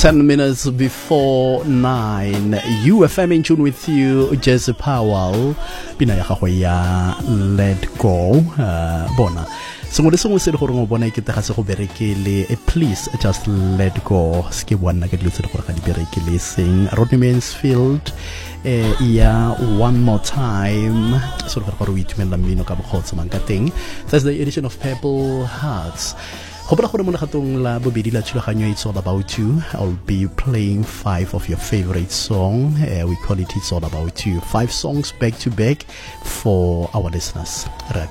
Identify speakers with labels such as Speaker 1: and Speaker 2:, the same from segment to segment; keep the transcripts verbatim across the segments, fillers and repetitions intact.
Speaker 1: ten minutes before nine. U F M in tune with you, Jesse Powell. Pina ya gagwe ya Let Go. Uh, bona. Sengwe le sengwe se le gore go bona ke tega se go berekele. Please just let go. Ske bwana ke dilo tse gore ga di berekele sing. Rodney Mansfield. Uh, yeah, one more time. So re gore o itumela mmino ka bogotse mang ka teng. Thursday edition of Purple Hearts. It's all about you. I'll be playing five of your favorite songs. Uh, we call it It's All About You. Five songs back to back for our listeners.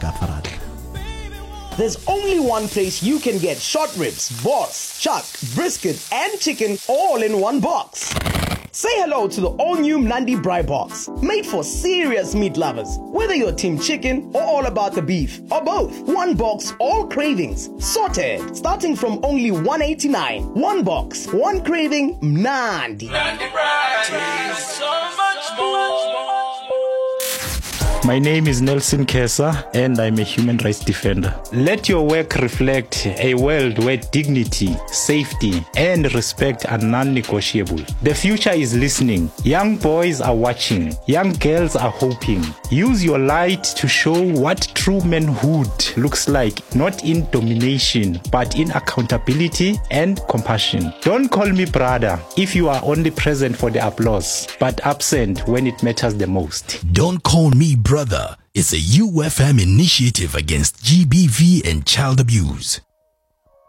Speaker 2: There's only one place you can get short ribs, boss, chuck, brisket, and chicken all in one box. Say hello to the all-new Mnandi Braai Box, made for serious meat lovers. Whether you're team chicken or all about the beef, or both, one box, all cravings, sorted, starting from only one eighty-nine. One box, one craving, Mnandi. Mnandi Braai, so much more.
Speaker 3: My name is Nelson Kesa and I'm a human rights defender. Let your work reflect a world where dignity, safety, and respect are non-negotiable. The future is listening. Young boys are watching. Young girls are hoping. Use your light to show what true manhood looks like, not in domination, but in accountability and compassion. Don't call me brother if you are only present for the applause, but absent when it matters the most.
Speaker 4: Don't call me brother. It's a U F M initiative against G B V and child abuse.